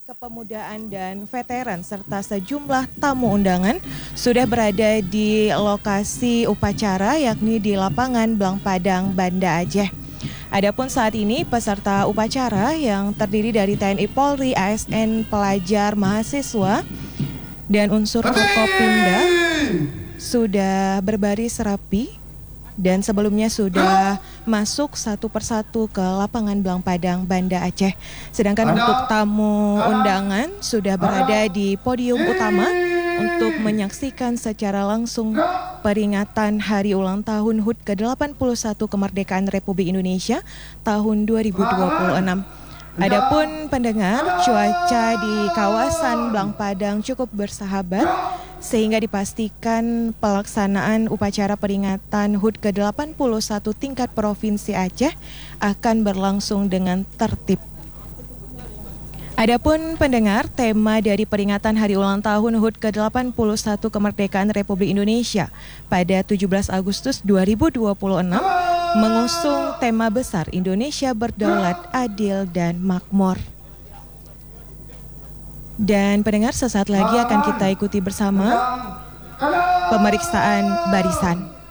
Kepemudaan dan Veteran serta sejumlah tamu undangan sudah berada di lokasi upacara yakni di lapangan Blang Padang, Banda Aceh. Adapun saat ini peserta upacara yang terdiri dari TNI Polri, ASN, pelajar, mahasiswa, dan unsur Forkopimda sudah berbaris rapi dan sebelumnya sudah masuk satu persatu ke lapangan Blang Padang, Banda Aceh. Sedangkan untuk tamu undangan sudah berada di podium utama untuk menyaksikan secara langsung peringatan Hari Ulang Tahun HUT ke-81 Kemerdekaan Republik Indonesia tahun 2026. Adapun pendengar, cuaca di kawasan Blang Padang cukup bersahabat sehingga dipastikan pelaksanaan upacara peringatan HUT ke-81 tingkat Provinsi Aceh akan berlangsung dengan tertib. Adapun pendengar, tema dari peringatan Hari Ulang Tahun HUT ke-81 Kemerdekaan Republik Indonesia pada 17 Agustus 2026 mengusung tema besar Indonesia Berdaulat, Adil, dan Makmur. Dan pendengar, sesaat lagi akan kita ikuti bersama pemeriksaan barisan.